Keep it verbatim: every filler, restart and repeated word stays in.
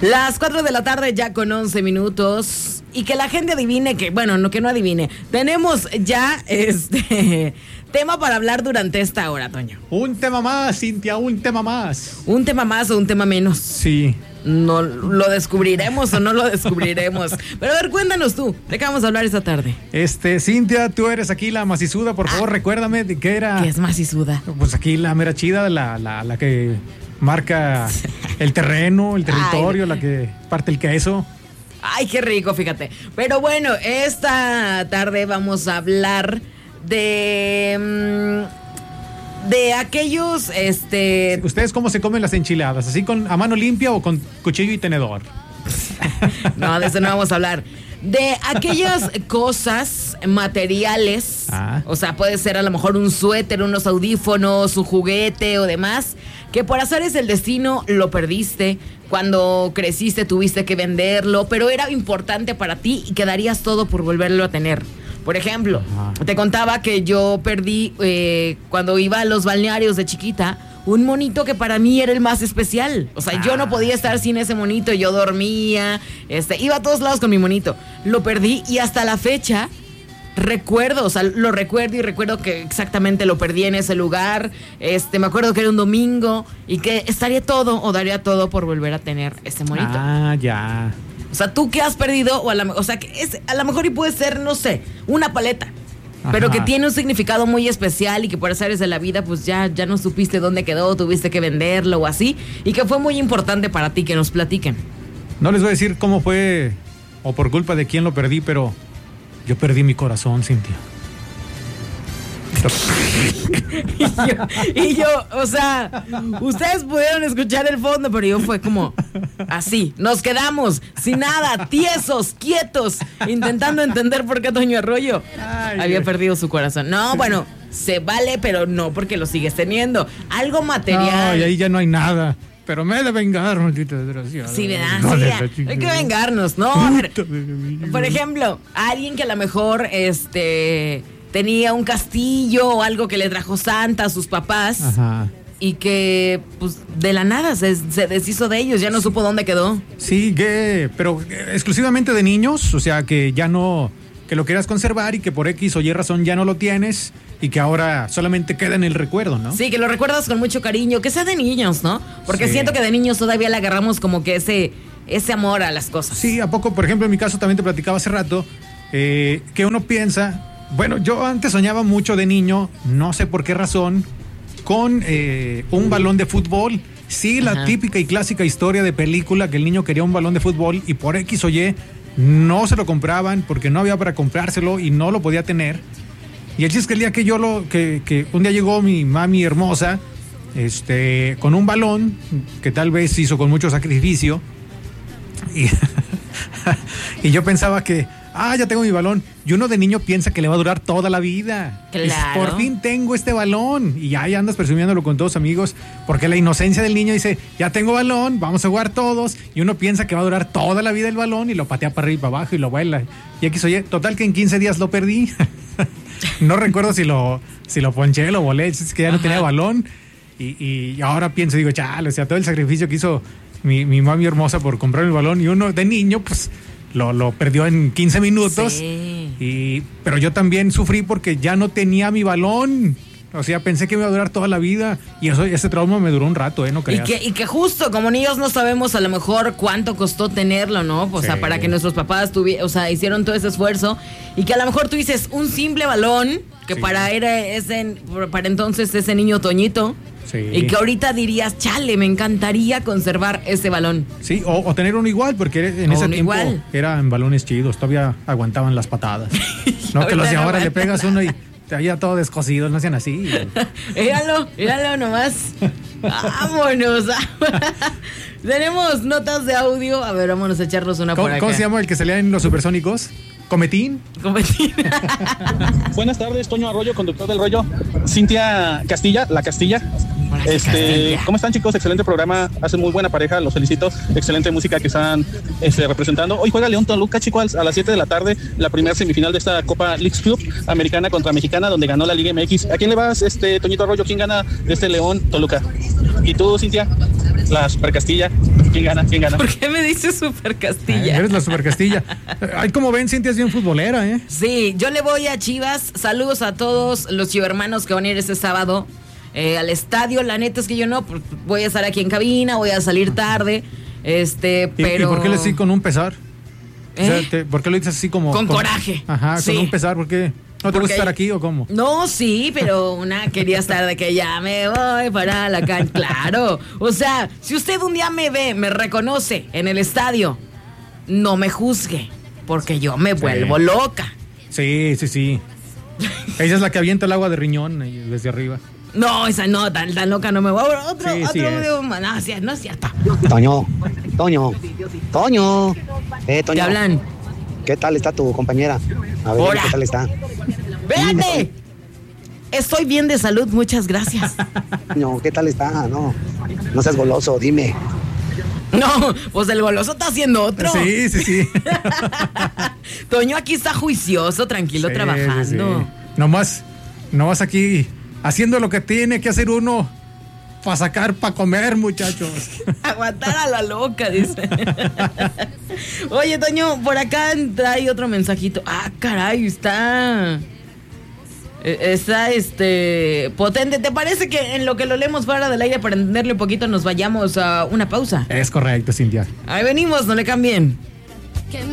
Las cuatro de la tarde ya con once minutos. Y que la gente adivine que, bueno, no que no adivine. Tenemos ya este tema para hablar durante esta hora, Toño. Un tema más, Cintia, un tema más. ¿Un tema más o un tema menos? Sí. No lo descubriremos o no lo descubriremos. Pero a ver, cuéntanos tú, ¿de qué vamos a hablar esta tarde? Este, Cintia, tú eres aquí la macizuda, por favor, ah, recuérdame de qué era. ¿Qué es macizuda? Pues aquí la mera chida, la, la, la que marca el terreno, el territorio, ay, la que parte el queso. Ay, qué rico, fíjate. Pero bueno, esta tarde vamos a hablar de... Mmm, de aquellos, este... ¿Ustedes cómo se comen las enchiladas? ¿Así con a mano limpia o con cuchillo y tenedor? No, de eso no vamos a hablar. De aquellas cosas materiales, ah. o sea, puede ser a lo mejor un suéter, unos audífonos, un juguete o demás, que por azares del destino lo perdiste, cuando creciste tuviste que venderlo, pero era importante para ti y quedarías todo por volverlo a tener. Por ejemplo, ajá, te contaba que yo perdí, eh, cuando iba a los balnearios de chiquita, un monito que para mí era el más especial. O sea, ah, yo no podía estar sin ese monito, yo dormía, este, iba a todos lados con mi monito. Lo perdí y hasta la fecha recuerdo, o sea, lo recuerdo y recuerdo que exactamente lo perdí en ese lugar. Este, me acuerdo que era un domingo y que estaría todo o daría todo por volver a tener ese monito. Ah, ya. O sea, tú que has perdido, o, a la, o sea, que es, a lo mejor y puede ser, no sé, una paleta, ajá, pero que tiene un significado muy especial y que por azares de la vida, pues ya, ya no supiste dónde quedó, tuviste que venderlo o así, y que fue muy importante para ti, que nos platiquen. No les voy a decir cómo fue o por culpa de quién lo perdí, pero yo perdí mi corazón, Cintia. y, yo, y yo, o sea, ustedes pudieron escuchar el fondo, pero yo fue como así, nos quedamos sin nada, tiesos, quietos, intentando entender por qué Toño Arroyo Ay, había Dios. perdido su corazón. No, bueno, se vale, pero no porque lo sigues teniendo. Algo material. No, y ahí ya no hay nada. Pero me he de vengar, maldita desgraciada. Sí, ¿verdad? No, sí, hay que vengarnos, ¿no? A ver, por ejemplo, alguien que a lo mejor, este... tenía un castillo o algo que le trajo Santa a sus papás. Ajá. Y que, pues, de la nada se, se deshizo de ellos, ya no supo dónde quedó. Sí, que, pero exclusivamente de niños, o sea, que ya no, que lo quieras conservar y que por X o Y razón ya no lo tienes y que ahora solamente queda en el recuerdo, ¿no? Sí, que lo recuerdas con mucho cariño, que sea de niños, ¿no? Porque sí, siento que de niños todavía le agarramos como que ese, ese amor a las cosas. Sí, ¿a poco? Por ejemplo, en mi caso también te platicaba hace rato, eh, que uno piensa... Bueno, yo antes soñaba mucho de niño, no sé por qué razón, con eh, un balón de fútbol. Sí, la Ajá. típica y clásica historia de película que el niño quería un balón de fútbol y por X o Y no se lo compraban porque no había para comprárselo y no lo podía tener. Y el chiste es que el día que yo lo, que, que un día llegó mi mami hermosa, este, con un balón que tal vez hizo con mucho sacrificio y, y yo pensaba que ah, ya tengo mi balón. Y uno de niño piensa que le va a durar toda la vida. Claro. Es, por fin tengo este balón. Y ahí andas presumiéndolo con todos amigos. Porque la inocencia del niño dice, ya tengo balón, vamos a jugar todos. Y uno piensa que va a durar toda la vida el balón y lo patea para arriba y para abajo y lo baila. Y aquí soy, total que en quince días lo perdí. No recuerdo si lo, si lo ponché, lo volé. Es que ya no Ajá. tenía balón. Y, y ahora pienso, digo, chale, o sea, todo el sacrificio que hizo mi, mi mami hermosa por comprar el balón. Y uno de niño, pues... Lo, lo perdió en quince minutos. Sí. Y, pero yo también sufrí porque ya no tenía mi balón. O sea, pensé que me iba a durar toda la vida. Y eso, ese trauma me duró un rato, ¿eh? No creas. Y que, y que justo, como niños no sabemos a lo mejor cuánto costó tenerlo, ¿no? O sí. sea, para que nuestros papás tuvieran, o sea, hicieron todo ese esfuerzo. Y que a lo mejor tú dices, un simple balón, que sí. para, era ese, para entonces ese niño Toñito. Sí. Y que ahorita dirías, chale, me encantaría conservar ese balón. Sí, o, o tener uno igual, porque en o ese tiempo igual. eran balones chidos, todavía aguantaban las patadas. No, que los de ahora le pegas uno y te había todo descosido, no sean así. Míralo, míralo nomás. Vámonos. Tenemos notas de audio. A ver, vámonos a echarnos una por acá. ¿Cómo se llama el que salía en los Supersónicos? ¿Cometín? Cometín. Buenas tardes, Toño Arroyo, conductor del rollo. Cintia Castilla, la Castilla. Este, Castilla. ¿Cómo están, chicos? Excelente programa, hacen muy buena pareja, los felicito. Excelente música que están este, representando. Hoy juega León Toluca, chicos, a las siete de la tarde, la primera semifinal de esta Copa Leagues Club americana contra mexicana, donde ganó la Liga M X. ¿A quién le vas, este, Toñito Arroyo? ¿Quién gana de este León Toluca? ¿Y tú, Cintia? la Super Castilla. ¿Quién gana? ¿Quién gana? ¿Por qué me dices Super Castilla? Ay, eres la Super Castilla. Ay, como ven, Cintia es bien futbolera, ¿eh? Sí, yo le voy a Chivas. Saludos a todos los chivermanos que van a ir este sábado eh, al estadio. La neta es que yo no, pues, voy a estar aquí en cabina, voy a salir tarde. Este, pero. ¿Y, ¿y por qué le decís con un pesar? ¿Eh? O sea, te, ¿por qué lo dices así como? Con, con coraje. Ajá, sí. con un pesar, ¿por qué? ¿No te gusta estar aquí o cómo? No, sí, pero una quería estar de que ya me voy para la cancha. Claro. O sea, si usted un día me ve, me reconoce en el estadio, no me juzgue, porque yo me vuelvo sí. loca. Sí, sí, sí. Ella es la que avienta el agua de riñón desde arriba. No, esa no, tan, tan loca no me voy. Otro, sí, otro sí video, no, no es cierto. Toño, Toño, Toño. Eh, Toño. ¿Te hablan? ¿Qué tal está tu compañera? A ver, Hola. ¿qué tal está? ¡Espérate! Estoy bien de salud, muchas gracias. No, ¿qué tal está? No, no seas goloso, dime. No, pues el goloso está haciendo otro. Sí, sí, sí. Toño aquí está juicioso, tranquilo, sí, trabajando. Sí. Nomás, nomás aquí haciendo lo que tiene que hacer uno para sacar, para comer, muchachos. Aguantar a la loca, dice. Oye, Toño, por acá trae otro mensajito. Ah, caray, está... Está, este, potente. ¿Te parece que en lo que lo leemos fuera del aire para entenderle un poquito nos vayamos a una pausa? Es correcto, Cintia. Ahí venimos, no le cambien.